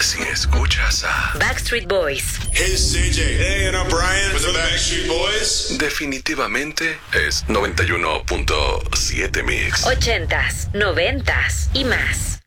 si escuchas a Backstreet Boys. Hey, it's CJ. Hey, and I'm Brian. With the Backstreet Boys. definitivamente es 91.7 Mix. 80s, 90s y más.